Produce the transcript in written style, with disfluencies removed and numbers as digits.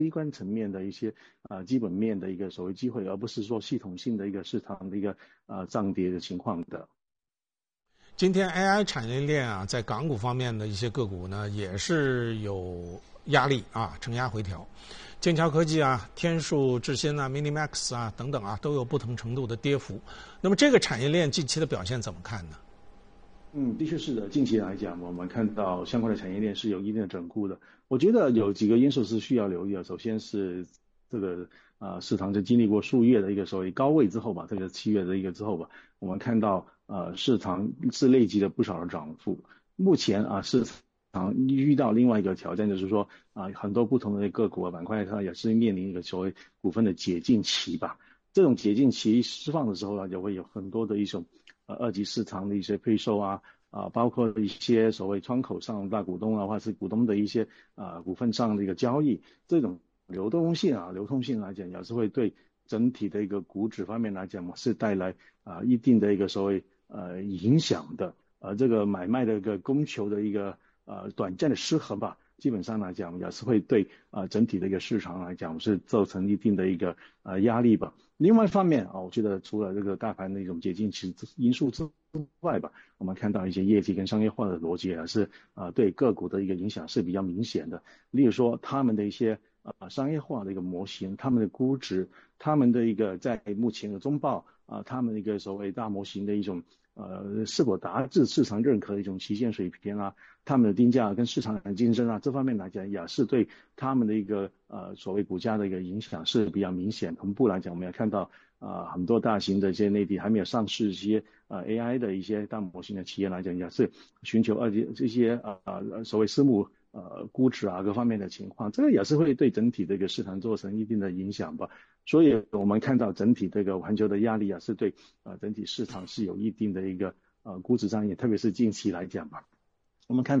观层面的一些基本面的一个所谓机会，而不是说系统性的一个市场的一个涨跌的情况的。 今天 AI 产业链啊，在港股方面的一些个股呢，也是有压力啊，承压回调。剑桥科技啊、天数智新啊、Minimax 啊等等啊，都有不同程度的跌幅。那么这个产业链近期的表现怎么看呢？ 的确是的。近期来讲，我们看到相关的产业链是有一定的整固的。我觉得有几个因素是需要留意的。首先是这个市场就经历过数月的一个所谓高位之后吧，这个7月的一个之后吧，我们看到市场是累积了不少的涨幅。目前市场遇到另外一个挑战，就是说很多不同的个股板块它也是面临一个所谓股份的解禁期吧。这种解禁期释放的时候呢，也会有很多的一种二级市场的一些配售包括一些所谓窗口上大股东或者是股东的一些股份上的一个交易，这种流动性来讲，也是会对整体的一个股指方面来讲是带来一定的一个所谓影响的。这个买卖的一个供求的一个短暂的失衡吧，基本上来讲也是会对整体的一个市场来讲是造成一定的一个压力吧。另外一方面我觉得除了这个大盘的一种解禁因素之外吧，我们看到一些业绩跟商业化的逻辑也是对个股的一个影响是比较明显的。例如说他们的一些商业化的一个模型，他们的估值，他们的一个在目前的中报他们的一个所谓大模型的一种是否达至市场认可的一种期限水平他们的定价跟市场的竞争这方面来讲也是对他们的一个所谓股价的一个影响是比较明显。同步来讲，我们也看到很多大型的一些内地还没有上市一些AI 的一些大模型的企业来讲，也是寻求这些所谓私募估值各方面的情况，这个也是会对整体的一个市场造成一定的影响吧。所以我们看到整体这个环球的压力是对整体市场是有一定的一个估值上也特别是近期来讲吧，我们看